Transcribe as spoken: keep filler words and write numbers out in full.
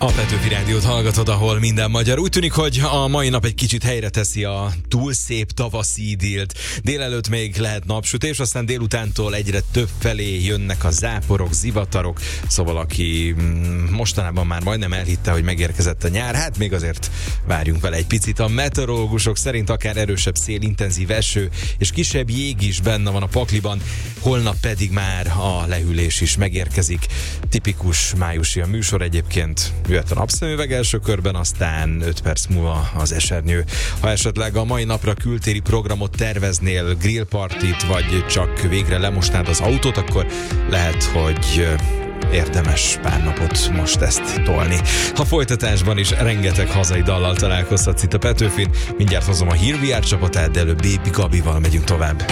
A Petőfi Rádiót hallgatod, ahol minden magyar. Úgy tűnik, hogy a mai nap egy kicsit helyre teszi a túl szép tavaszi idillt. Délelőtt még lehet napsütés, aztán délutántól egyre több felé jönnek a záporok, zivatarok. Szóval aki mostanában már majdnem elhitte, hogy megérkezett a nyár, hát még azért várjunk vele egy picit. A meteorológusok szerint akár erősebb szél, intenzív eső és kisebb jég is benne van a pakliban. Holnap pedig már a lehűlés is megérkezik. Tipikus májusi a műsor egyébként. Jöhet a napszemüveg első körben, aztán öt perc múlva az esernyő. Ha esetleg a mai napra kültéri programot terveznél, grillpartit, vagy csak végre lemosnád az autót, akkor lehet, hogy érdemes pár napot most ezt tolni. Ha folytatásban is rengeteg hazai dallal találkozhatsz itt a Petőfin, mindjárt hozom a Here We Are csapatát, de előbb Baby Gabival megyünk tovább.